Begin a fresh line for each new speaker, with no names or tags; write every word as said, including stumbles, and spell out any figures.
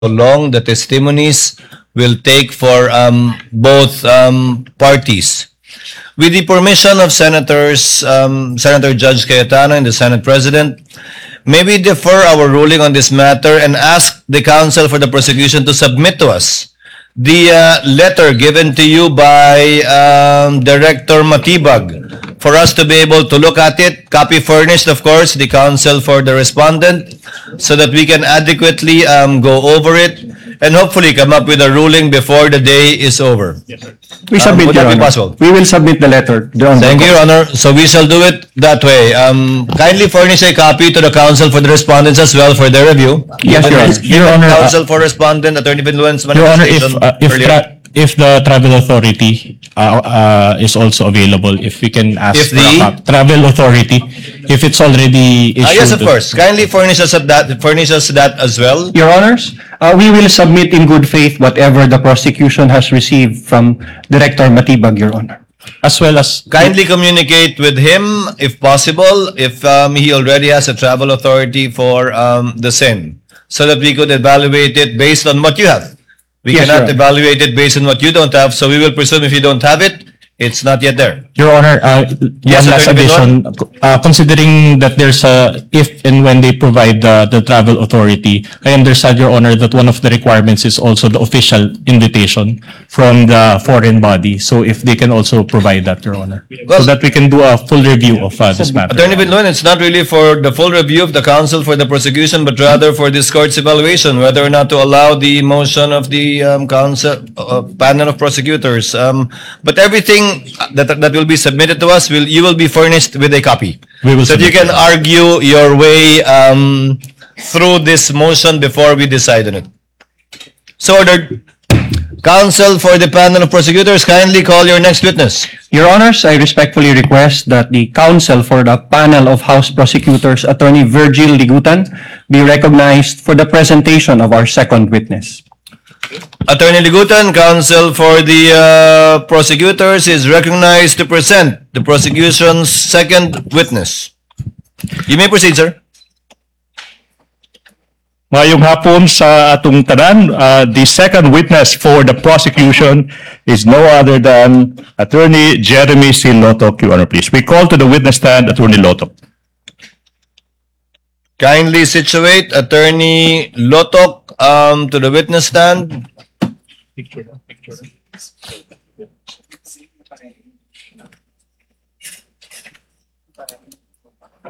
long the testimonies will take for um, both um, parties. With the permission of Senators, um, Senator Judge Cayetano and the Senate President, may we defer our ruling on this matter and ask the counsel for the prosecution to submit to us the uh, letter given to you by um, Director Matibag for us to be able to look at it, copy furnished, of course, the counsel for the respondent, so that we can adequately um, go over it and hopefully come up with a ruling before the day is over.
Yes, sir. We
Um,
submit,
would
Your
that be
Honor.
possible?
We will submit the letter. The Honorable
Thank you, Your
Court.
Honor. So we shall do it that way. Um, kindly furnish a copy to the counsel for the respondents as well for their review.
Yes, Your Honor.
Your Honor, uh,
Counsel for respondent, Attorney Vinluen's
Your Honor, if,
manifestation
uh, if,
earlier.
tra- if the travel authority uh, uh, is also available, if we can ask
If
for a
the-
cop- travel authority, if it's already issued.
Ah, yes, of course. Kindly furnish us at that. Furnish us that as well.
Your Honors, uh, we will submit in good faith whatever the prosecution has received from Director Matibag, Your Honor.
As well as.
Kindly communicate with him if possible, if um, he already has a travel authority for um, the same, so that we could evaluate it based on what you have. We
Yes,
cannot
Your Honor.
evaluate it based on what you don't have, so we will presume if you don't have it, it's not yet there.
Your Honor, uh,
Yes,
one last
Attorney
addition, uh, considering that there's a, if and when they provide the, the travel authority, I understand, Your Honor, that one of the requirements is also the official invitation from the foreign body. So if they can also provide that, Your Honor,
Well-
so that we can do a full review of uh, this matter.
Attorney Vinluen, it's not really for the full review of the counsel for the prosecution, but rather for this court's evaluation, whether or not to allow the motion of the um, counsel, uh, panel of prosecutors. Um, but everything that, that will be submitted to us, will you will be furnished with a copy.
We will
so that you
submit
can argue your way um, through this motion before we decide on it. So ordered. Counsel for the panel of prosecutors, kindly call your next witness.
Your Honors, I respectfully request that the counsel for the panel of House Prosecutors, Attorney Virgil Ligutan, be recognized for the presentation of our second witness.
Attorney Ligutan, counsel for the uh, prosecutors, is recognized to present the prosecution's second witness. You may proceed, sir.
Ngayong hapon sa atong tanan, uh, the second witness for the prosecution is no other than Attorney Jeremy C. Lotok, Your Honor, please. We call to the witness stand Attorney Lotok.
Kindly situate Attorney Lotok um, to the witness stand.